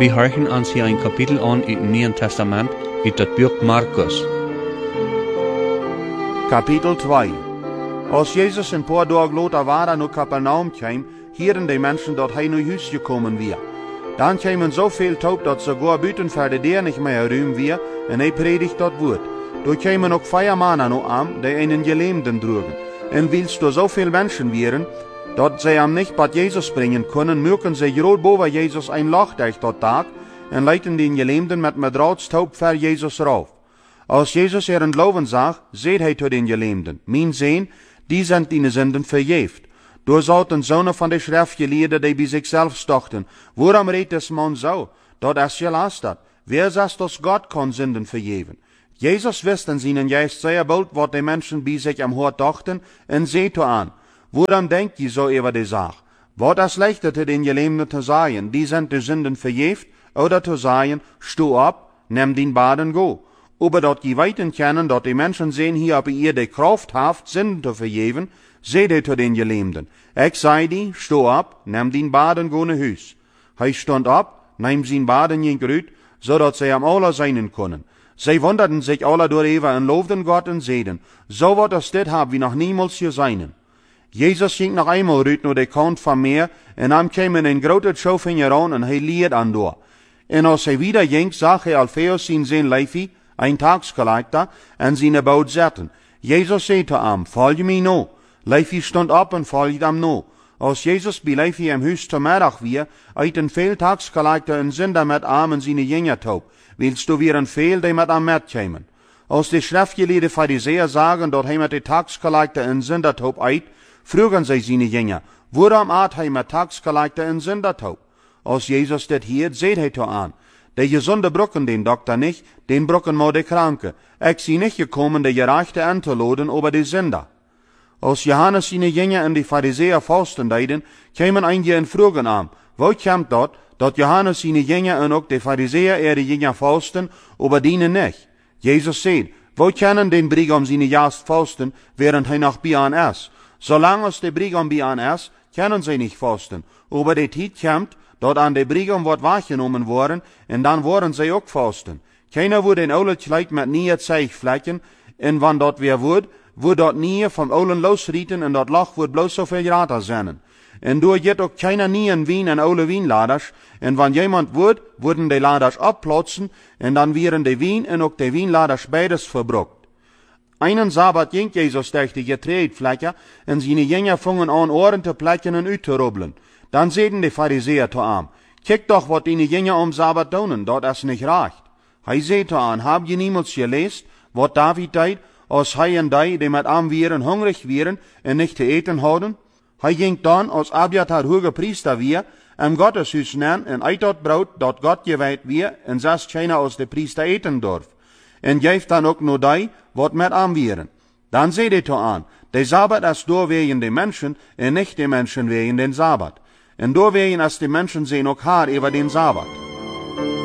Wir horchen ons hier ein Kapitel an uit het Nieuwe Testament, uit het boek Markus. Kapitel 2. Als Jezus een paar dagen later waren naar Kapernaum kwam, hieren die mensen dat hij naar huis gekomen was. Dan kwamen zoveel taub dat sogar buiten voor de deur niet meer ruim was, en hij predigt dat woord. Door kwamen ook 4 mannen naar aan, die einen Gelähmten droegen. En wils er zoveel mensen waren, dat zij hem niet bij Jezus brengen kunnen, merken zij groot boven Jezus een lachdag tot dag, en leiden den Gelähmten met draadstoop voor Jezus rauf. Als Jezus er een loven zag, zei hij tot den Gelähmten, mijn zoon, die zijn die zinden vergeeft. Door zouden zonen van de schriftgeleerden die bij zichzelf stochten, waarom redt des man zo, dat es gelast dat, wer zegt dat God kan zinden vergeven? Jezus wist in zijn geest zeer bald wat de mensen bij zich am hart dachten, en zei toe aan, waarom denkt je zo over de zaak? Wat is leichter te den Gelähmten te zeggen, die zijn de zinden vergeeft, oder te zeggen, stu op, neem den baden go. Aber dat je weten kennen dat de mensen zijn hier op ihr de kracht haft, zinden te vergeven, zei hij tot den Gelähmten, ik zei die, stu op, neem den baden go naar huis. Hij stond op, neem zijn baden ging uit, zodat zij am alle zijn konden. Zij wonderden zich alle doorheen en loofden God en zeiden, zo wat als dit hebben we nog niemals gezien. Jezus ging nog eenmaal uit naar de kant van meer, en dan kwam een grote schofinger aan en hij leerde aan door. En als hij weer ging, zag hij Alfeus zijn Leifie, een taxcollector, en zijn boot zetten. Jezus zei te hem, volg mij nou. Leifie stond op en volgde hem nou. Als Jezus bij Leifie im huis te middag weer, uit een veel taxcollector en zinder met hem en zijn jünger taub, willst du weer een veel die met hem metkomen. Als de schriftgeleerde Pharisäer sagen, dat hij met de taxcollector en zinder taub uit, vroegen zij zijn jünger, waarom aat hij met taxcollector en zinder taub? Als Jezus dit hiert, zei hij toe aan, de gezonde brokken den dokter niet, den brokken maar de kranke. Ik zie niet gekomen de gerechte aan te loden over de zinder. Als Johannes zijn jünger en de Pharisäer fasten deden, kwamen einige en vroegen aan, hoe komt dat Johannes zijn jünger en ook de Pharisäer ihre jünger fasten, over dienen niet? Jezus zei, wo kennen den Brigam zijn jast fasten, während hij nog bij aan is? Zolang als de Brigam bij aan is, kunnen zij niet fasten. Over de tijd komt, dat aan de Brigam wordt waargenomen worden, en dan worden zij ook fasten. Keiner wordt een oude kleid met nieuwe zeigvlekken, en wanneer dat weer wordt dat nieuwe van oulen losrieten, en dat lach wordt bloos zoveel rater zijn. En door jet ook keiner nieuwe wien en oude wienladers, en wanneer iemand worden de laders opplotsen, en dan werden de wien en ook de wienladers beides verbrukt. Einen Sabbat ging Jezus durch die Getreidfläche, en zijn jünger vangen aan oren te plekken en uit te robbelen. Dan zeiden de Pharisäer te hem, kijk toch wat die jünger om Sabbat doen, dat is niet recht. Hij zei te hem, heb je niemals gelezen, wat David deed, als hij en die met hem wieren hungrig wieren en niet te eten hadden? Hij ging dan, als Abiathar hoge priester weer, en Gotteshuis nen en uit dat brood dat God gewijd weer, en zelfs keiner als de priester eten durf. En geeft dan ook nog die, wat met hem wieren. Dan zei hij te hem, de Sabbat is door wegen de mensen, en niet de mensen wegen den Sabbat. En door wegen als de mensen zijn ook haar over den Sabbat.